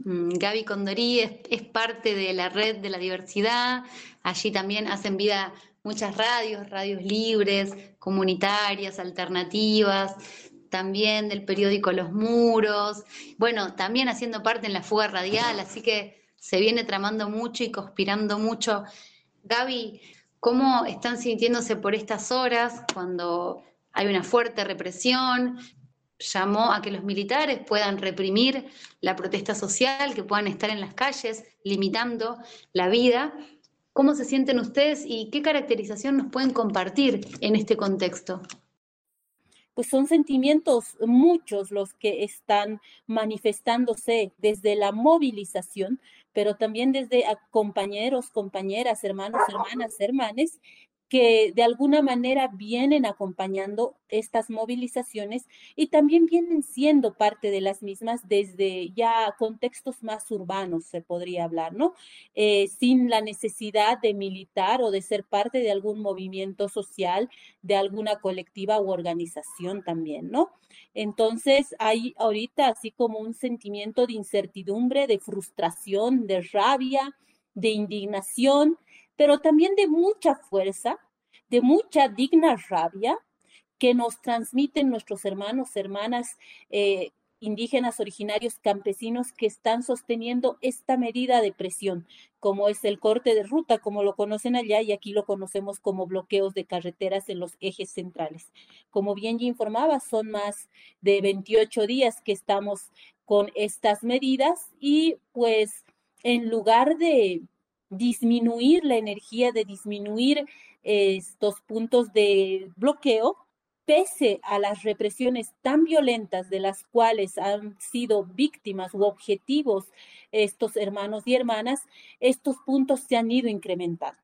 Gaby Condorí es parte de la red de la diversidad. Allí también hacen vida muchas radios, radios libres, comunitarias, alternativas, también del periódico Los Muros. Bueno, también haciendo parte en la fuga radial, así que se viene tramando mucho y conspirando mucho. Gaby, ¿cómo están sintiéndose por estas horas cuando hay una fuerte represión? Llamó a que los militares puedan reprimir la protesta social, que puedan estar en las calles limitando la vida. ¿Cómo se sienten ustedes y qué caracterización nos pueden compartir en este contexto? Pues son sentimientos muchos los que están manifestándose desde la movilización, pero también desde a compañeros, compañeras, hermanos, hermanas, hermanes, que de alguna manera vienen acompañando estas movilizaciones y también vienen siendo parte de las mismas desde ya contextos más urbanos, se podría hablar, ¿no? Sin la necesidad de militar o de ser parte de algún movimiento social, de alguna colectiva u organización también, ¿no? Entonces hay ahorita así como un sentimiento de incertidumbre, de frustración, de rabia, de indignación, pero también de mucha fuerza, de mucha digna rabia que nos transmiten nuestros hermanos, hermanas indígenas originarios campesinos que están sosteniendo esta medida de presión, como es el corte de ruta, como lo conocen allá, y aquí lo conocemos como bloqueos de carreteras en los ejes centrales. Como bien ya informaba, son más de 28 días que estamos con estas medidas y pues en lugar de disminuir la energía, de disminuir estos puntos de bloqueo, pese a las represiones tan violentas de las cuales han sido víctimas u objetivos estos hermanos y hermanas, estos puntos se han ido incrementando.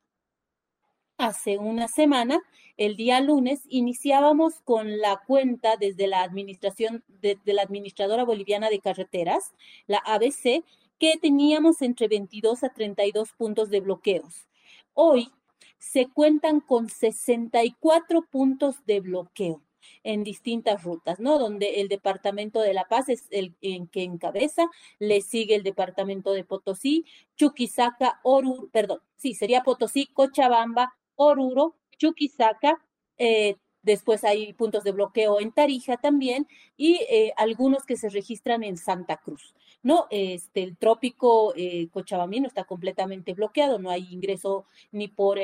Hace una semana, el día lunes, iniciábamos con la cuenta desde la administración de la Administradora Boliviana de Carreteras, la ABC, que teníamos entre 22 a 32 puntos de bloqueos. Hoy se cuentan con 64 puntos de bloqueo en distintas rutas, ¿no? Donde el departamento de La Paz es el en que encabeza, le sigue el departamento de Potosí, Chuquisaca, Oruro, perdón, sí, sería Potosí, Cochabamba, Oruro, Chuquisaca, después hay puntos de bloqueo en Tarija también y algunos que se registran en Santa Cruz. No, el trópico cochabambino está completamente bloqueado, no hay ingreso ni por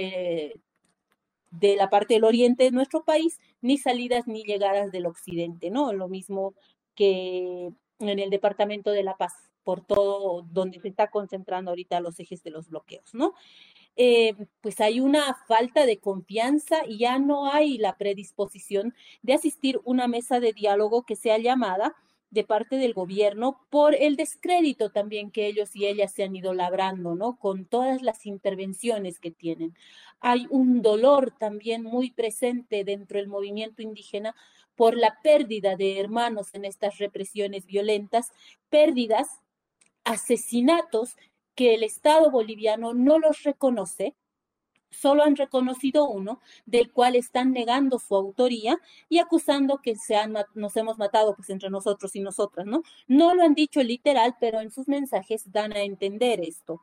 de la parte del oriente de nuestro país, ni salidas ni llegadas del occidente, ¿no? Lo mismo que en el departamento de La Paz, por todo donde se está concentrando ahorita los ejes de los bloqueos, ¿no? Pues hay una falta de confianza y ya no hay la predisposición de asistir a una mesa de diálogo que sea llamada de parte del gobierno por el descrédito también que ellos y ellas se han ido labrando, ¿no? Con todas las intervenciones que tienen. Hay un dolor también muy presente dentro del movimiento indígena por la pérdida de hermanos en estas represiones violentas, pérdidas, asesinatos que el Estado boliviano no los reconoce, solo han reconocido uno, del cual están negando su autoría y acusando que nos hemos matado pues entre nosotros y nosotras, ¿no? No lo han dicho literal, pero en sus mensajes dan a entender esto.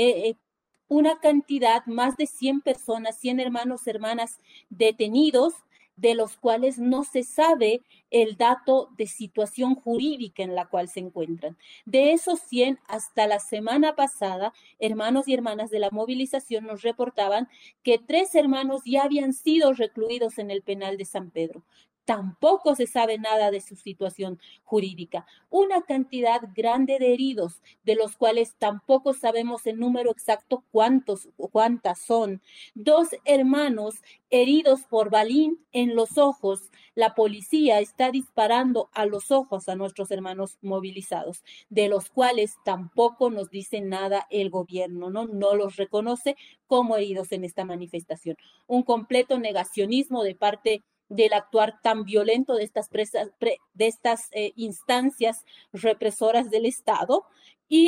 Una cantidad, más de 100 personas, 100 hermanos, hermanas detenidos, de los cuales no se sabe el dato de situación jurídica en la cual se encuentran. De esos 100, hasta la semana pasada, hermanos y hermanas de la movilización nos reportaban que 3 hermanos ya habían sido recluidos en el penal de San Pedro. Tampoco se sabe nada de su situación jurídica. Una cantidad grande de heridos, de los cuales tampoco sabemos el número exacto cuántos o cuántas son. 2 hermanos heridos por balín en los ojos. La policía está disparando a los ojos a nuestros hermanos movilizados, de los cuales tampoco nos dice nada el gobierno, ¿no? No los reconoce como heridos en esta manifestación. Un completo negacionismo de parte del actuar tan violento de estas instancias represoras del Estado y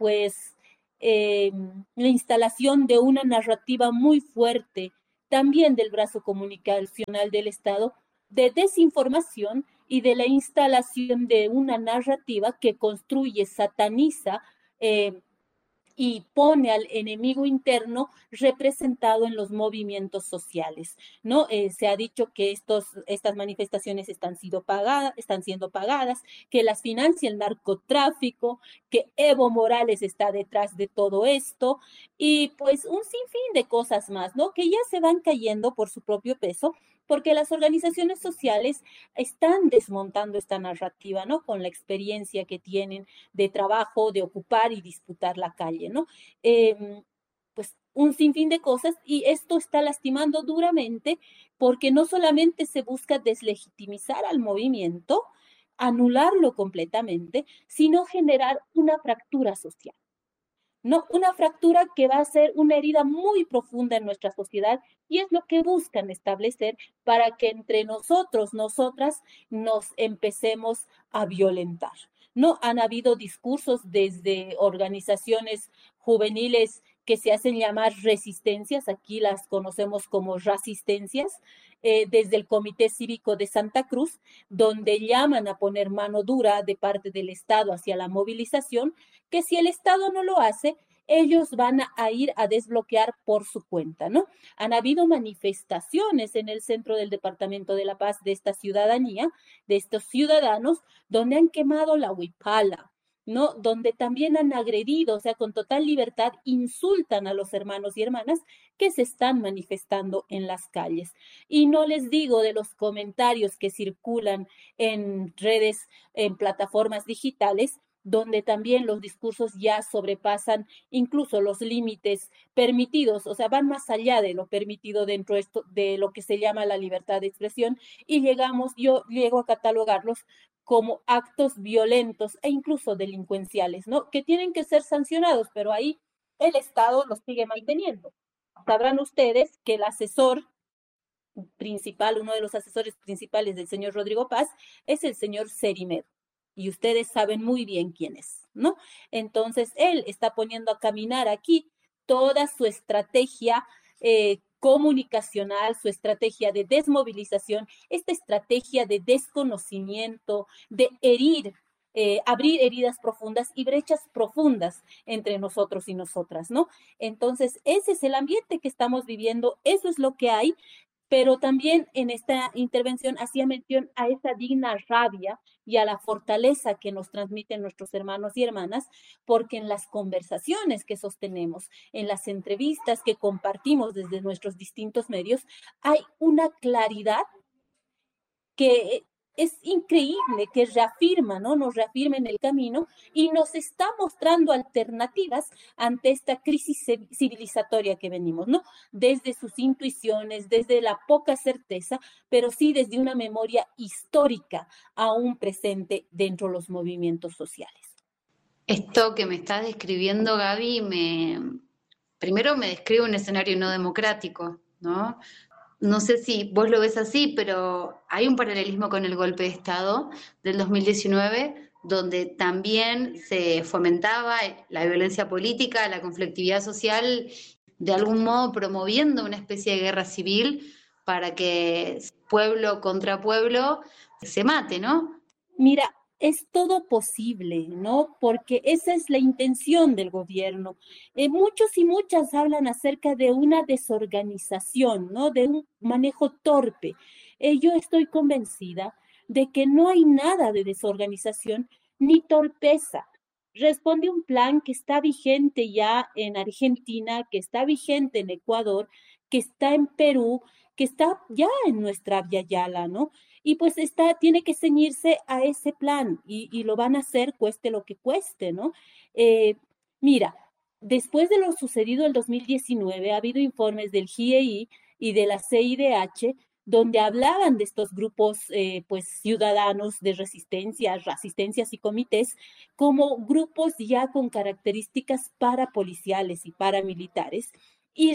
la instalación de una narrativa muy fuerte también del brazo comunicacional del Estado de desinformación y de la instalación de una narrativa que construye, sataniza y pone al enemigo interno representado en los movimientos sociales, ¿no? Se ha dicho que estas manifestaciones están siendo pagadas, que las financia el narcotráfico, que Evo Morales está detrás de todo esto, y pues un sinfín de cosas más, ¿no? Que ya se van cayendo por su propio peso, porque las organizaciones sociales están desmontando esta narrativa, ¿no? Con la experiencia que tienen de trabajo, de ocupar y disputar la calle, ¿no? Pues un sinfín de cosas y esto está lastimando duramente porque no solamente se busca deslegitimizar al movimiento, anularlo completamente, sino generar una fractura social. No, una fractura que va a ser una herida muy profunda en nuestra sociedad y es lo que buscan establecer para que entre nosotros, nosotras, nos empecemos a violentar. No han habido discursos desde organizaciones juveniles que se hacen llamar resistencias, aquí las conocemos como resistencias, desde el Comité Cívico de Santa Cruz, donde llaman a poner mano dura de parte del Estado hacia la movilización, que si el Estado no lo hace, ellos van a ir a desbloquear por su cuenta, ¿no? Han habido manifestaciones en el centro del Departamento de La Paz de esta ciudadanía, de estos ciudadanos, donde han quemado la huipala, ¿no? Donde también han agredido, o sea, con total libertad, insultan a los hermanos y hermanas que se están manifestando en las calles. Y no les digo de los comentarios que circulan en redes, en plataformas digitales, donde también los discursos ya sobrepasan incluso los límites permitidos, o sea, van más allá de lo permitido dentro de lo que se llama la libertad de expresión y yo llego a catalogarlos como actos violentos e incluso delincuenciales, ¿no? Que tienen que ser sancionados, pero ahí el Estado los sigue manteniendo. Sabrán ustedes que el asesor principal, uno de los asesores principales del señor Rodrigo Paz, es el señor Cerimedo. Y ustedes saben muy bien quién es, ¿no? Entonces, él está poniendo a caminar aquí toda su estrategia comunicacional, su estrategia de desmovilización, esta estrategia de desconocimiento, de abrir heridas profundas y brechas profundas entre nosotros y nosotras, ¿no? Entonces, ese es el ambiente que estamos viviendo, eso es lo que hay, pero también en esta intervención hacía mención a esa digna rabia y a la fortaleza que nos transmiten nuestros hermanos y hermanas, porque en las conversaciones que sostenemos, en las entrevistas que compartimos desde nuestros distintos medios, hay una claridad que es increíble, que reafirma, ¿no? Nos reafirma en el camino y nos está mostrando alternativas ante esta crisis civilizatoria que venimos, ¿no? Desde sus intuiciones, desde la poca certeza, pero sí desde una memoria histórica aún presente dentro de los movimientos sociales. Esto que me estás describiendo, Gaby, primero me describe un escenario no democrático, ¿no? No sé si vos lo ves así, pero hay un paralelismo con el golpe de Estado del 2019, donde también se fomentaba la violencia política, la conflictividad social, de algún modo promoviendo una especie de guerra civil para que pueblo contra pueblo se mate, ¿no? Mira, es todo posible, ¿no? Porque esa es la intención del gobierno. Muchos y muchas hablan acerca de una desorganización, ¿no? De un manejo torpe. Yo estoy convencida de que no hay nada de desorganización ni torpeza. Responde un plan que está vigente ya en Argentina, que está vigente en Ecuador, que está en Perú, que está ya en nuestra Via Yala, ¿no? Y pues tiene que ceñirse a ese plan y lo van a hacer cueste lo que cueste, ¿no? Mira, después de lo sucedido el 2019, ha habido informes del GIEI y de la CIDH donde hablaban de estos grupos pues ciudadanos de resistencias y comités como grupos ya con características parapoliciales y paramilitares y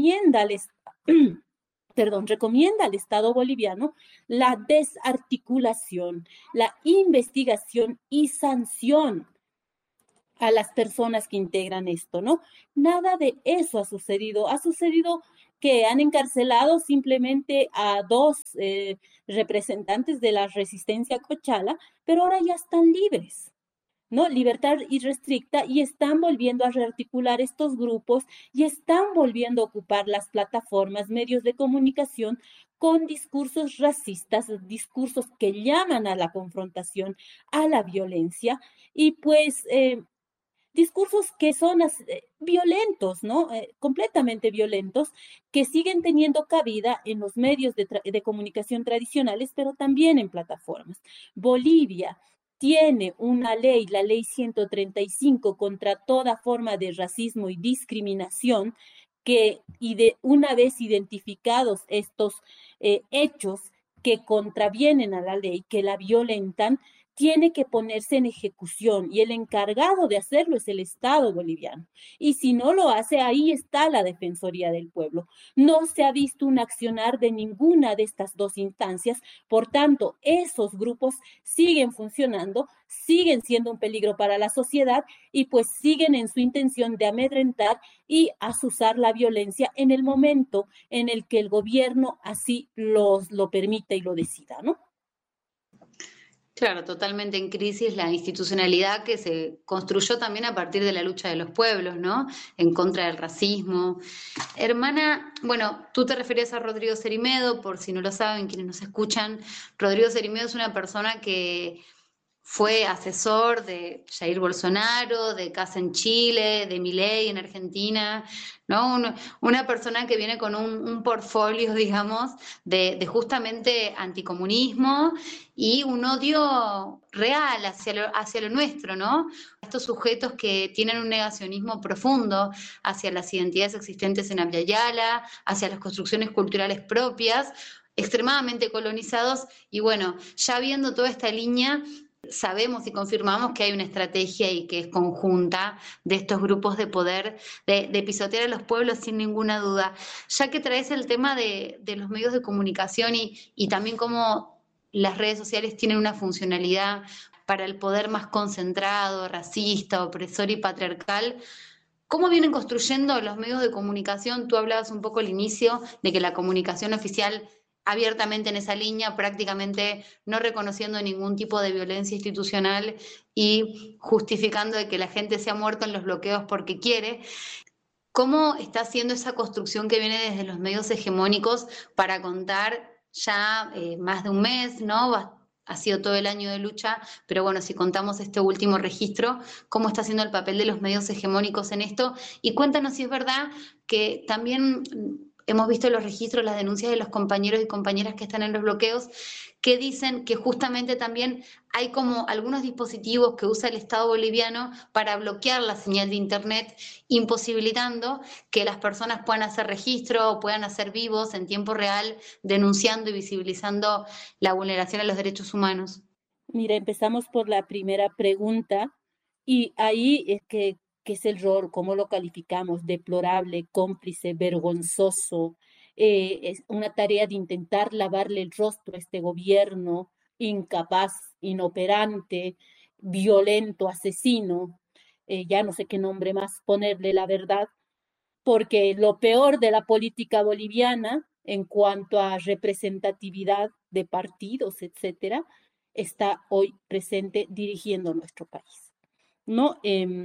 recomienda al Estado boliviano la desarticulación, la investigación y sanción a las personas que integran esto, ¿no? Nada de eso ha sucedido. Ha sucedido que han encarcelado simplemente a dos representantes de la resistencia Cochala, pero ahora ya están libres. ¿no? Libertad irrestricta, y están volviendo a rearticular estos grupos y están volviendo a ocupar las plataformas, medios de comunicación con discursos racistas, discursos que llaman a la confrontación, a la violencia, y pues discursos que son violentos, ¿no? Completamente violentos, que siguen teniendo cabida en los medios de comunicación tradicionales, pero también en plataformas. Bolivia tiene una ley, la ley 135, contra toda forma de racismo y discriminación, y de una vez identificados estos hechos que contravienen a la ley, que la violentan, tiene que ponerse en ejecución, y el encargado de hacerlo es el Estado boliviano. Y si no lo hace, ahí está la Defensoría del Pueblo. No se ha visto un accionar de ninguna de estas dos instancias, por tanto, esos grupos siguen funcionando, siguen siendo un peligro para la sociedad, y pues siguen en su intención de amedrentar y azuzar la violencia en el momento en el que el gobierno así lo permite y lo decida, ¿no? Claro, totalmente en crisis la institucionalidad que se construyó también a partir de la lucha de los pueblos, ¿no? En contra del racismo. Hermana, bueno, tú te referías a Rodrigo Cerimedo, por si no lo saben, quienes nos escuchan. Rodrigo Cerimedo es una persona que fue asesor de Jair Bolsonaro, de Casa en Chile, de Milei en Argentina, ¿no? Una persona que viene con un portfolio, digamos, de justamente anticomunismo y un odio real hacia lo nuestro, ¿no? Estos sujetos que tienen un negacionismo profundo hacia las identidades existentes en Abya Yala, hacia las construcciones culturales propias, extremadamente colonizados, y bueno, ya viendo toda esta línea, sabemos y confirmamos que hay una estrategia y que es conjunta de estos grupos de poder, de pisotear a los pueblos sin ninguna duda. Ya que traes el tema de los medios de comunicación y también cómo las redes sociales tienen una funcionalidad para el poder más concentrado, racista, opresor y patriarcal, ¿cómo vienen construyendo los medios de comunicación? Tú hablabas un poco al inicio de que la comunicación oficial abiertamente en esa línea, prácticamente no reconociendo ningún tipo de violencia institucional y justificando de que la gente se ha muerto en los bloqueos porque quiere. ¿Cómo está haciendo esa construcción que viene desde los medios hegemónicos para contar ya más de un mes, ¿no? Ha sido todo el año de lucha, pero bueno, si contamos este último registro, ¿cómo está haciendo el papel de los medios hegemónicos en esto? Y cuéntanos si es verdad que también hemos visto los registros, las denuncias de los compañeros y compañeras que están en los bloqueos, que dicen que justamente también hay como algunos dispositivos que usa el Estado boliviano para bloquear la señal de Internet, imposibilitando que las personas puedan hacer registro o puedan hacer vivos en tiempo real, denunciando y visibilizando la vulneración a los derechos humanos. Mira, empezamos por la primera pregunta, y ahí es que es el rol, ¿cómo lo calificamos? Deplorable, cómplice, vergonzoso. Es una tarea de intentar lavarle el rostro a este gobierno incapaz, inoperante, violento, asesino. Ya no sé qué nombre más ponerle, la verdad, porque lo peor de la política boliviana en cuanto a representatividad de partidos, etcétera, está hoy presente dirigiendo nuestro país, ¿no?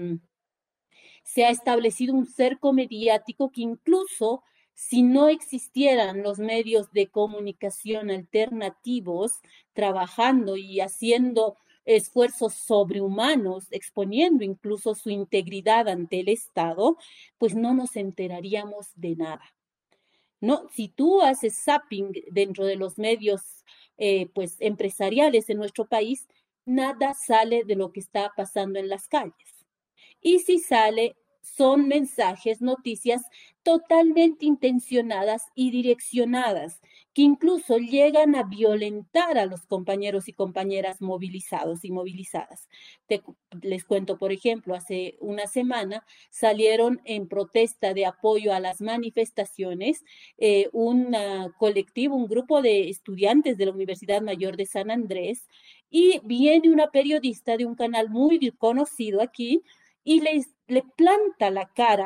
Se ha establecido un cerco mediático que, incluso si no existieran los medios de comunicación alternativos trabajando y haciendo esfuerzos sobrehumanos, exponiendo incluso su integridad ante el Estado, pues no nos enteraríamos de nada, ¿no? Si tú haces zapping dentro de los medios pues empresariales en nuestro país, nada sale de lo que está pasando en las calles. Y si sale, son mensajes, noticias totalmente intencionadas y direccionadas, que incluso llegan a violentar a los compañeros y compañeras movilizados y movilizadas. Les cuento, por ejemplo, hace una semana salieron en protesta de apoyo a las manifestaciones un colectivo, un grupo de estudiantes de la Universidad Mayor de San Andrés, y viene una periodista de un canal muy conocido aquí y le planta la cara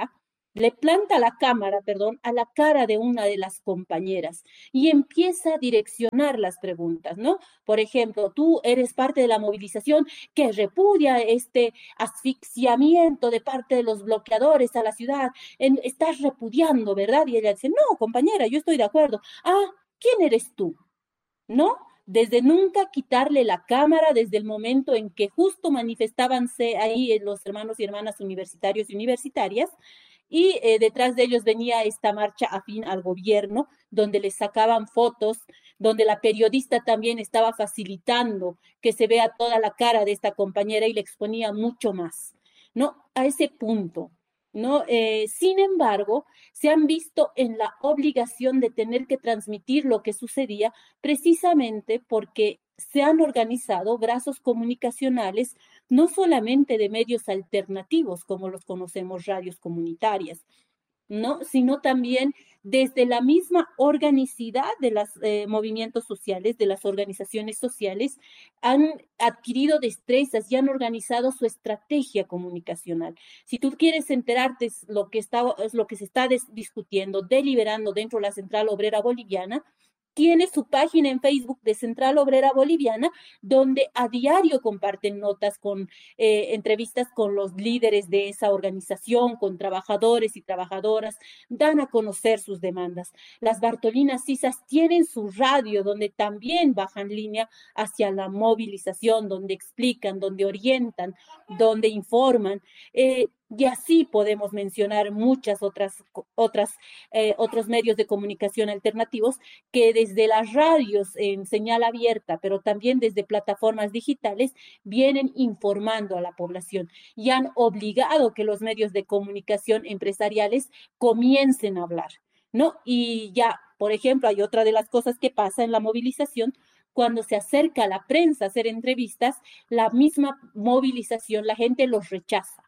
le planta la cámara, perdón, a la cara de una de las compañeras y empieza a direccionar las preguntas, ¿no? Por ejemplo, tú eres parte de la movilización que repudia este asfixiamiento de parte de los bloqueadores a la ciudad, estás repudiando, ¿verdad? Y ella dice, no, compañera, yo estoy de acuerdo. Ah, ¿quién eres tú? ¿No? Desde nunca quitarle la cámara, desde el momento en que justo manifestábanse ahí los hermanos y hermanas universitarios y universitarias, y detrás de ellos venía esta marcha afín al gobierno, donde les sacaban fotos, donde la periodista también estaba facilitando que se vea toda la cara de esta compañera y le exponía mucho más, ¿no? A ese punto. ¿No? Sin embargo, se han visto en la obligación de tener que transmitir lo que sucedía precisamente porque se han organizado brazos comunicacionales no solamente de medios alternativos, como los conocemos, radios comunitarias, ¿no? Sino también desde la misma organicidad de los movimientos sociales, de las organizaciones sociales, han adquirido destrezas y han organizado su estrategia comunicacional. Si tú quieres enterarte es lo que se está discutiendo, deliberando dentro de la Central Obrera Boliviana, tiene su página en Facebook de Central Obrera Boliviana, donde a diario comparten notas con entrevistas con los líderes de esa organización, con trabajadores y trabajadoras, dan a conocer sus demandas. Las Bartolinas Sisas tienen su radio, donde también bajan línea hacia la movilización, donde explican, donde orientan, donde informan. Y así podemos mencionar muchas otros medios de comunicación alternativos que desde las radios en señal abierta, pero también desde plataformas digitales, vienen informando a la población y han obligado que los medios de comunicación empresariales comiencen a hablar, ¿no? Y ya, por ejemplo, hay otra de las cosas que pasa en la movilización. Cuando se acerca a la prensa a hacer entrevistas, la misma movilización, la gente los rechaza,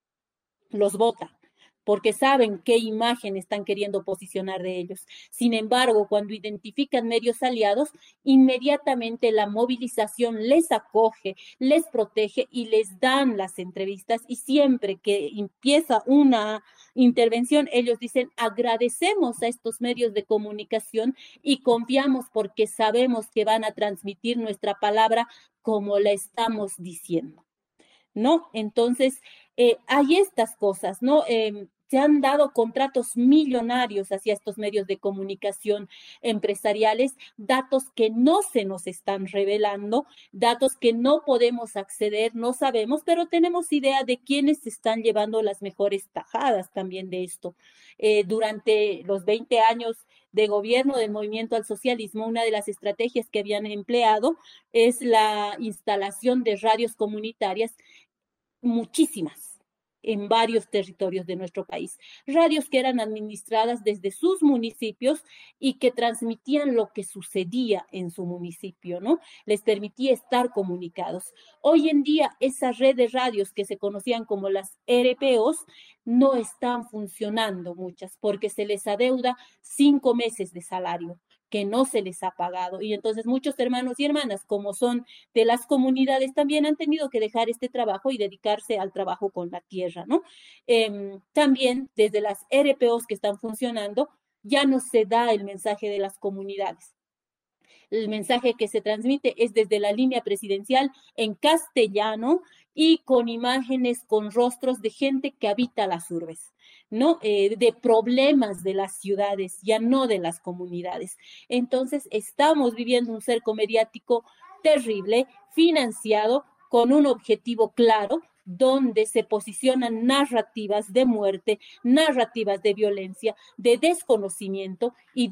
los vota, porque saben qué imagen están queriendo posicionar de ellos. Sin embargo, cuando identifican medios aliados, inmediatamente la movilización les acoge, les protege y les dan las entrevistas. Y siempre que empieza una intervención, ellos dicen, agradecemos a estos medios de comunicación y confiamos porque sabemos que van a transmitir nuestra palabra como la estamos diciendo, ¿no? Entonces, hay estas cosas, ¿no? Se han dado contratos millonarios hacia estos medios de comunicación empresariales, datos que no se nos están revelando, datos que no podemos acceder, no sabemos, pero tenemos idea de quiénes están llevando las mejores tajadas también de esto. Durante los 20 años de gobierno del movimiento al socialismo, una de las estrategias que habían empleado es la instalación de radios comunitarias, muchísimas, en varios territorios de nuestro país. Radios que eran administradas desde sus municipios y que transmitían lo que sucedía en su municipio, ¿no? Les permitía estar comunicados. Hoy en día, esa red de radios que se conocían como las RPOs no están funcionando muchas porque se les adeuda 5 meses de salario que no se les ha pagado. Y entonces muchos hermanos y hermanas, como son de las comunidades, también han tenido que dejar este trabajo y dedicarse al trabajo con la tierra, ¿no? También desde las RPOs que están funcionando, ya no se da el mensaje de las comunidades. El mensaje que se transmite es desde la línea presidencial en castellano y con imágenes, con rostros de gente que habita las urbes, ¿no? De problemas de las ciudades, ya no de las comunidades. Entonces, estamos viviendo un cerco mediático terrible, financiado con un objetivo claro, donde se posicionan narrativas de muerte, narrativas de violencia, de desconocimiento y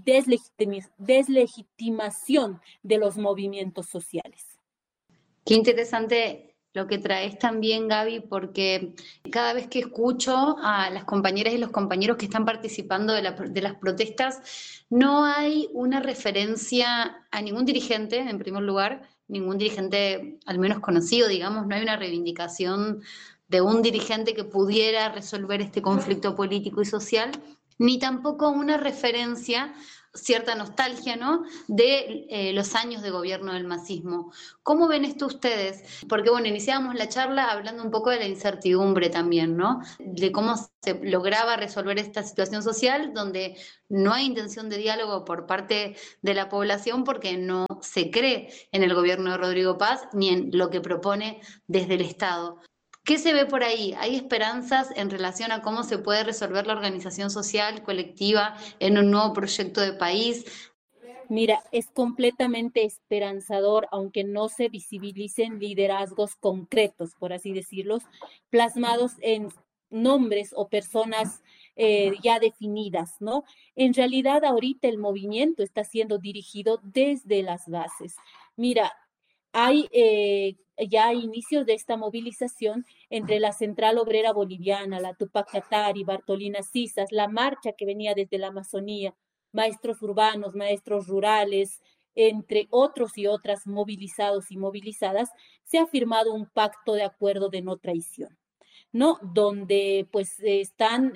deslegitimación de los movimientos sociales. Qué interesante lo que traes también, Gaby, porque cada vez que escucho a las compañeras y los compañeros que están participando de las protestas, no hay una referencia a ningún dirigente, en primer lugar, ningún dirigente al menos conocido, digamos, no hay una reivindicación de un dirigente que pudiera resolver este conflicto político y social, ni tampoco una referencia cierta nostalgia, ¿no? De los años de gobierno del masismo. ¿Cómo ven esto ustedes? Porque, bueno, iniciábamos la charla hablando un poco de la incertidumbre también, ¿no? De cómo se lograba resolver esta situación social donde no hay intención de diálogo por parte de la población porque no se cree en el gobierno de Rodrigo Paz ni en lo que propone desde el Estado. ¿Qué se ve por ahí? ¿Hay esperanzas en relación a cómo se puede resolver la organización social colectiva en un nuevo proyecto de país? Mira, es completamente esperanzador, aunque no se visibilicen liderazgos concretos, por así decirlos, plasmados en nombres o personas ya definidas, ¿no? En realidad, ahorita el movimiento está siendo dirigido desde las bases. Mira, hay ya inicios de esta movilización entre la Central Obrera Boliviana, la Tupac Katari, Bartolina Sisas, la marcha que venía desde la Amazonía, maestros urbanos, maestros rurales, entre otros y otras movilizados y movilizadas, se ha firmado un pacto de acuerdo de no traición, ¿no? Donde pues están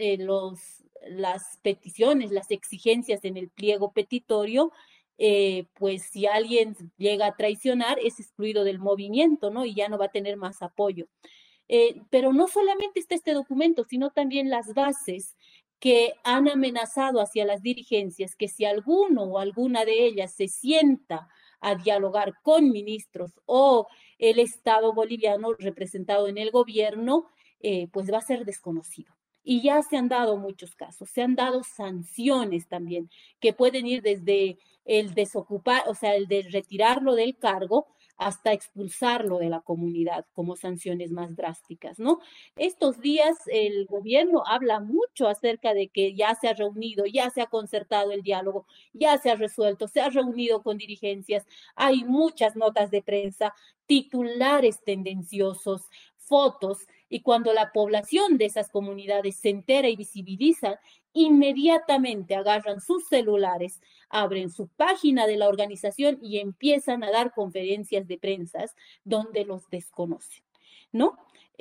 las peticiones, las exigencias en el pliego petitorio, pues si alguien llega a traicionar es excluido del movimiento, ¿no? Y ya no va a tener más apoyo. Pero no solamente está este documento, sino también las bases que han amenazado hacia las dirigencias que si alguno o alguna de ellas se sienta a dialogar con ministros o el Estado boliviano representado en el gobierno, pues va a ser desconocido. Y ya se han dado muchos casos, se han dado sanciones también, que pueden ir desde el desocupar, o sea, el de retirarlo del cargo, hasta expulsarlo de la comunidad como sanciones más drásticas, ¿no? Estos días el gobierno habla mucho acerca de que ya se ha reunido, ya se ha concertado el diálogo, ya se ha resuelto, se ha reunido con dirigencias, hay muchas notas de prensa, titulares tendenciosos, fotos, y cuando la población de esas comunidades se entera y visibiliza, inmediatamente agarran sus celulares, abren su página de la organización y empiezan a dar conferencias de prensa donde los desconocen, ¿no?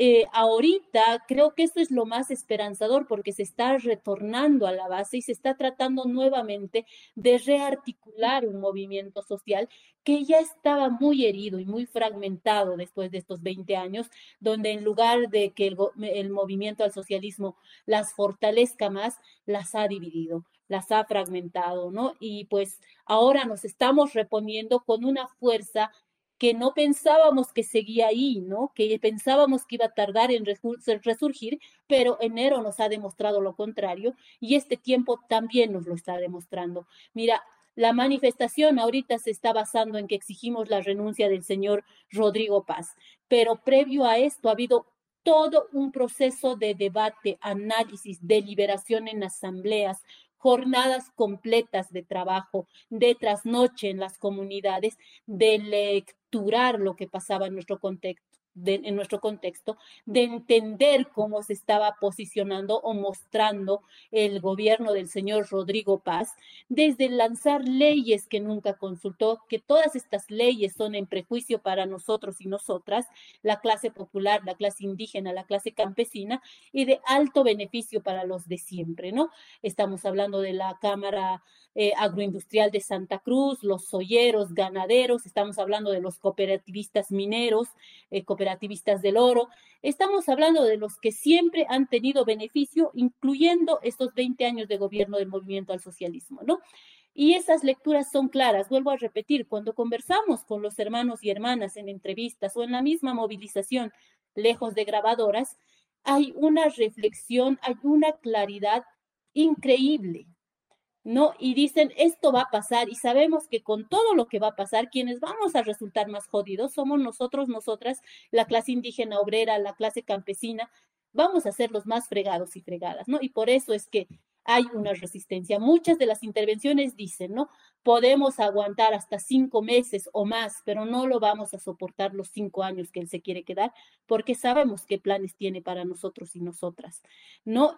Ahorita creo que esto es lo más esperanzador porque se está retornando a la base y se está tratando nuevamente de rearticular un movimiento social que ya estaba muy herido y muy fragmentado después de estos 20 años, donde en lugar de que el movimiento al socialismo las fortalezca más, las ha dividido, las ha fragmentado, ¿no? Y pues ahora nos estamos reponiendo con una fuerza que no pensábamos que seguía ahí, ¿no? Que pensábamos que iba a tardar en resurgir, pero enero nos ha demostrado lo contrario y este tiempo también nos lo está demostrando. Mira, la manifestación ahorita se está basando en que exigimos la renuncia del señor Rodrigo Paz, pero previo a esto ha habido todo un proceso de debate, análisis, deliberación en asambleas, jornadas completas de trabajo, de trasnoche en las comunidades, de lecturar lo que pasaba en nuestro contexto. En nuestro contexto, de entender cómo se estaba posicionando o mostrando el gobierno del señor Rodrigo Paz, desde lanzar leyes que nunca consultó, que todas estas leyes son en prejuicio para nosotros y nosotras, la clase popular, la clase indígena, la clase campesina, y de alto beneficio para los de siempre, ¿no? Estamos hablando de la Cámara Agroindustrial de Santa Cruz, los solleros, ganaderos, estamos hablando de los cooperativistas mineros, cooperativistas del oro, estamos hablando de los que siempre han tenido beneficio, incluyendo estos 20 años de gobierno del movimiento al socialismo, ¿no? Y esas lecturas son claras, vuelvo a repetir, cuando conversamos con los hermanos y hermanas en entrevistas o en la misma movilización, lejos de grabadoras, hay una reflexión, hay una claridad increíble, ¿no? Y dicen, esto va a pasar y sabemos que con todo lo que va a pasar, quienes vamos a resultar más jodidos somos nosotros, nosotras, la clase indígena obrera, la clase campesina, vamos a ser los más fregados y fregadas, ¿no? Y por eso es que hay una resistencia. Muchas de las intervenciones dicen, ¿no? Podemos aguantar hasta 5 meses o más, pero no lo vamos a soportar los 5 años que él se quiere quedar, porque sabemos qué planes tiene para nosotros y nosotras, ¿no?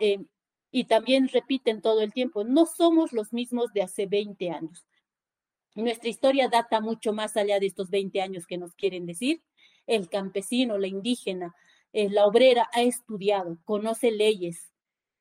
Y también repiten todo el tiempo, no somos los mismos de hace 20 años. Nuestra historia data mucho más allá de estos 20 años que nos quieren decir. El campesino, la indígena, la obrera ha estudiado, conoce leyes,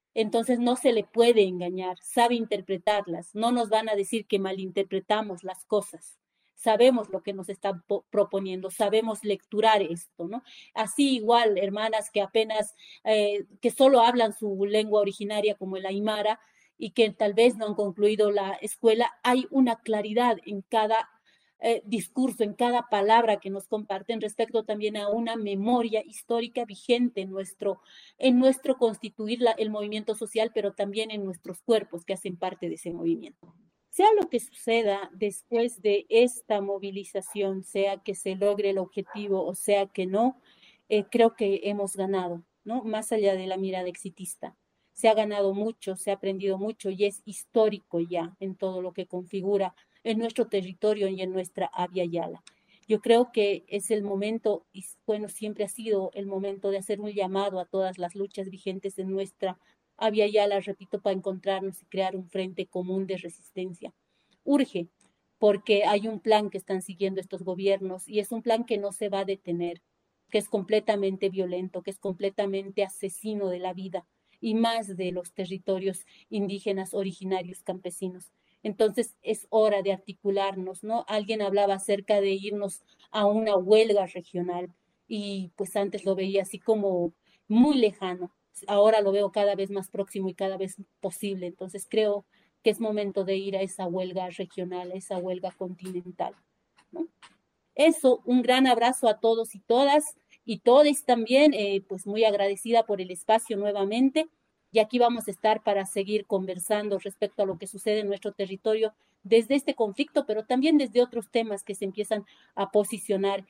Entonces no se le puede engañar, sabe interpretarlas, no nos van a decir que malinterpretamos las cosas. Sabemos lo que nos están proponiendo, sabemos lecturar esto, ¿no? Así igual, hermanas que apenas, que solo hablan su lengua originaria como el aymara y que tal vez no han concluido la escuela, hay una claridad en cada discurso, en cada palabra que nos comparten respecto también a una memoria histórica vigente en nuestro constituir el movimiento social, pero también en nuestros cuerpos que hacen parte de ese movimiento. Sea lo que suceda después de esta movilización, sea que se logre el objetivo o sea que no, creo que hemos ganado, ¿no? Más allá de la mirada exitista. Se ha ganado mucho, se ha aprendido mucho y es histórico ya en todo lo que configura en nuestro territorio y en nuestra Avia Yala. Yo creo que es el momento, y bueno, siempre ha sido el momento de hacer un llamado a todas las luchas vigentes en nuestra Avia Yala, repito, para encontrarnos y crear un frente común de resistencia. Urge, porque hay un plan que están siguiendo estos gobiernos y es un plan que no se va a detener, que es completamente violento, que es completamente asesino de la vida y más de los territorios indígenas originarios campesinos. Entonces es hora de articularnos, ¿no? Alguien hablaba acerca de irnos a una huelga regional y pues antes lo veía así como muy lejano. Ahora lo veo cada vez más próximo y cada vez posible. Entonces creo que es momento de ir a esa huelga regional, a esa huelga continental, ¿no? Eso, un gran abrazo a todos y todes también, pues muy agradecida por el espacio nuevamente. Y aquí vamos a estar para seguir conversando respecto a lo que sucede en nuestro territorio desde este conflicto, pero también desde otros temas que se empiezan a posicionar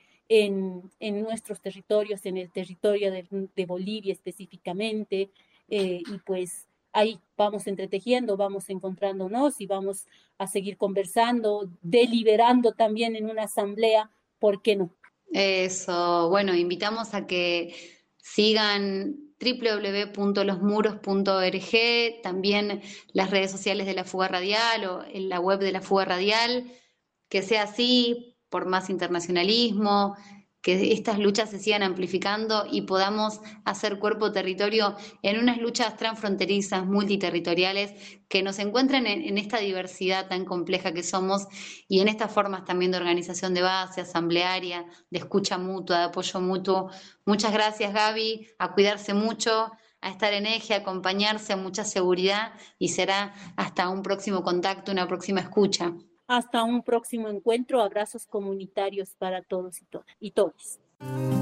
en nuestros territorios, en el territorio de Bolivia específicamente, y pues ahí vamos entretejiendo, vamos encontrándonos y vamos a seguir conversando, deliberando también en una asamblea, ¿por qué no? Eso, bueno, invitamos a que sigan www.losmuros.org, también las redes sociales de la Fuga Radial o en la web de la Fuga Radial, que sea así, por más internacionalismo, que estas luchas se sigan amplificando y podamos hacer cuerpo-territorio en unas luchas transfronterizas, multiterritoriales, que nos encuentren en esta diversidad tan compleja que somos y en estas formas también de organización de base, asamblearia, de escucha mutua, de apoyo mutuo. Muchas gracias, Gaby, a cuidarse mucho, a estar en eje, a acompañarse, a mucha seguridad y será hasta un próximo contacto, una próxima escucha. Hasta un próximo encuentro. Abrazos comunitarios para todos y todas y todos.